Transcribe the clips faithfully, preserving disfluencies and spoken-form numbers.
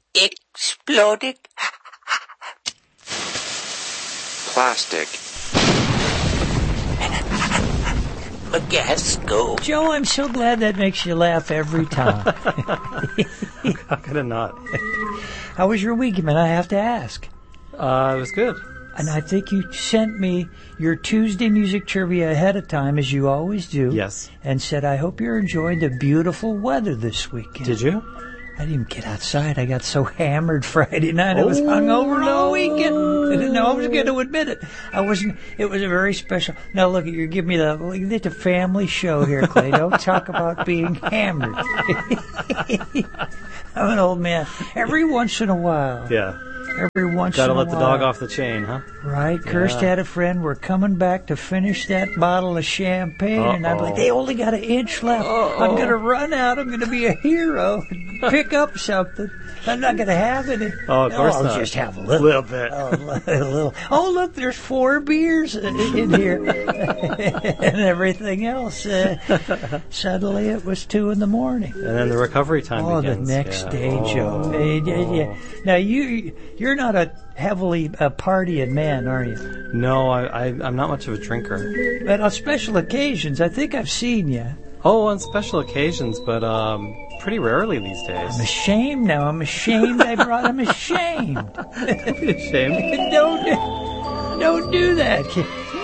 exploding. Plastic. A gas stove. Joe, I'm so glad that makes you laugh every time. How could it not? How was your week, man? I have to ask. Uh, it was good. And I think you sent me your Tuesday music trivia ahead of time, as you always do. Yes. And said, I hope you're enjoying the beautiful weather this weekend. Did you? I didn't even get outside. I got so hammered Friday night. I was hungover all weekend. I didn't know I was going to admit it. I wasn't. It was a very special. Now look, you're giving me the look at the family show here, Clay. Don't talk about being hammered. I'm an old man. Every once in a while. Yeah. Every once in a Gotta while. let the dog off the chain, huh? Right. Kirst Yeah. had a friend. We're coming back to finish that bottle of champagne. Uh-oh. And I'm like, they only got an inch left. Uh-oh. I'm going to run out. I'm going to be a hero. Pick up something. I'm not going to have any. Oh, of course I'll not. just have a little. Little bit. Oh, a little. Oh, look, there's four beers in in here. And everything else. Uh, suddenly it was two in the morning. And then the recovery time Oh, begins. the next yeah. day, oh. Joe. Hey, yeah, yeah. Now, you, you're not a heavily uh, partying man, are you? No, I, I, I'm not much of a drinker. But on special occasions, I think I've seen you. Oh, on special occasions, but um, pretty rarely these days. I'm ashamed now. I'm ashamed I brought I'm ashamed. Don't be ashamed. Don't, do- don't do that, kid.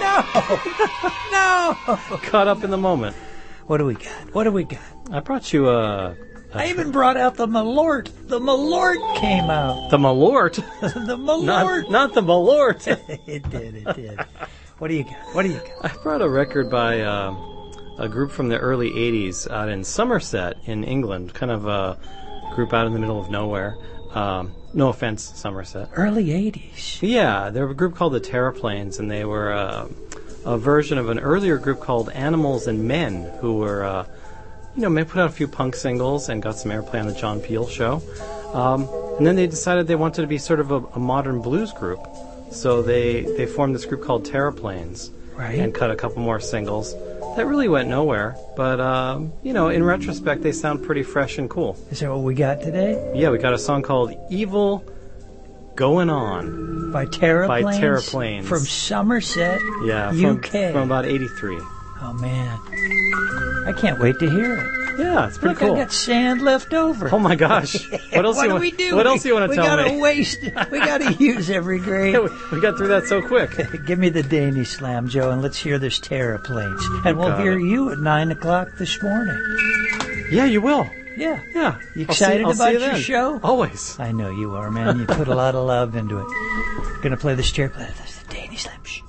No. No. Caught up in the moment. What do we got? What do we got? I brought you a... a I even brought out the Malort. The Malort came out. The Malort? The Malort. Not, not the Malort. It did, it did. What do you got? What do you got? I brought a record by uh, a group from the early eighties out in Somerset in England, kind of a group out in the middle of nowhere. Um, no offense, Somerset. Early eighties. Yeah, they were a group called the Terraplanes, and they were uh, a version of an earlier group called Animals and Men, who were, uh, you know, may put out a few punk singles and got some airplay on the John Peel show. Um, and then they decided they wanted to be sort of a, a modern blues group. So they, they formed this group called Terraplanes, Right. and cut a couple more singles. That really went nowhere, but, um, you know, in retrospect, they sound pretty fresh and cool. Is that what we got today? Yeah, we got a song called Evil Going On. By Terraplanes? By Terraplanes. From Somerset, Yeah, U from, K. from about eighty-three. Oh, man. I can't wait to hear it. Yeah, it's pretty Look, cool. I got sand left over. Oh my gosh! What else? what you do want, we do? What else do you want to we tell gotta me? waste. We gotta use every grade. Yeah, we, we got through that so quick. Give me the Danish Slam, Joe, and let's hear this Terraplanes. And we'll Got hear it. you at nine o'clock this morning. Yeah, you will. Yeah. Yeah. You I'll see- excited I'll see about you your then. show? Always. I know you are, man. You put a lot of love into it. Gonna play this Terraplanes. That's the Danish Slam. Shh.